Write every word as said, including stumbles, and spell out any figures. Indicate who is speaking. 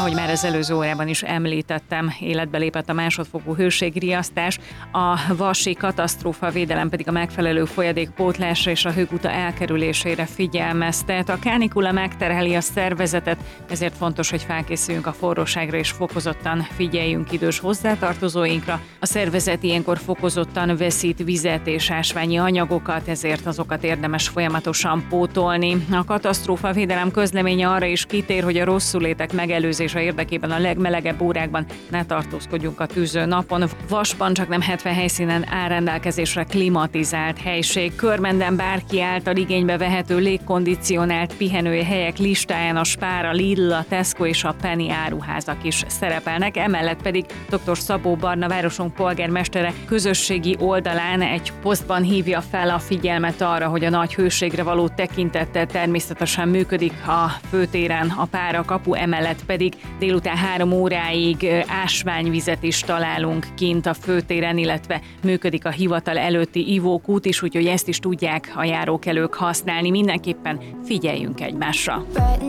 Speaker 1: Ahogy már az előző órában is említettem, életbe lépett a másodfokú hőségriasztás, a vasi katasztrófavédelem pedig a megfelelő folyadékpótlásra és a hőguta elkerülésére figyelmeztet. A kánikula megterheli a szervezetet, ezért fontos, hogy felkészüljünk a forróságra és fokozottan figyeljünk idős hozzátartozóinkra. A szervezet ilyenkor fokozottan veszít vizet és ásványi anyagokat, ezért azokat érdemes folyamatosan pótolni. A katasztrófavédelem közleménye arra is kitér, hogy a rosszulétek megelőzése érdekében a legmelegebb órákban ne tartózkodjunk a tűző napon. Vasban csak nem hetven helyszínen áll rendelkezésre klimatizált helység. Körmenden bárki által igénybe vehető légkondicionált pihenőhelyek listáján a Spar, a Lidl, a Tesco és a Penny áruházak is szerepelnek. Emellett pedig dr. Szabó Barna városunk polgármestere közösségi oldalán egy posztban hívja fel a figyelmet arra, hogy a nagy hőségre való tekintettel természetesen működik a főtéren a párakapu, emellett pedig délután három óráig ásványvizet is találunk kint a főtéren, illetve működik a hivatal előtti ivókút is, úgyhogy ezt is tudják a járókelők használni. Mindenképpen figyeljünk egymásra.